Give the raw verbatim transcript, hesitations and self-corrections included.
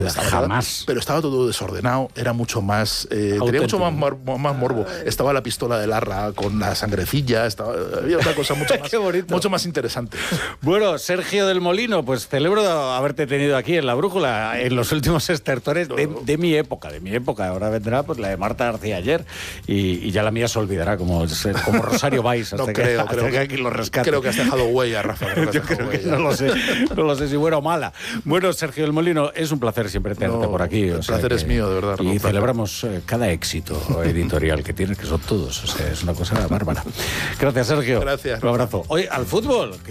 Estaba Jamás. Todo, pero estaba todo desordenado, era mucho más... Eh, tenía mucho más, mor más morbo. Estaba la pistola de Larra con la sangrecilla, estaba, había otra cosa mucho más, mucho más interesante. Bueno, Sergio del Molino, pues celebro haberte tenido aquí en La Brújula, en los últimos estertores de, de mi época, de mi época. Ahora vendrá pues la de Marta García ayer y, y ya la mía se olvidará, como, como Rosario Valls, hasta, no que, creo, hasta creo que aquí lo rescate. Creo que has dejado huella, Rafa. Creo que Yo creo que no lo sé, no lo sé si buena o mala. Bueno, Sergio del Molino, es un placer siempre tenerte no, por aquí. El placer que, es mío, de verdad. Y celebramos eh, cada éxito editorial que tienes, que son todos. O sea, es una cosa bárbara. Gracias, Sergio. Gracias. Un abrazo. Hoy al fútbol.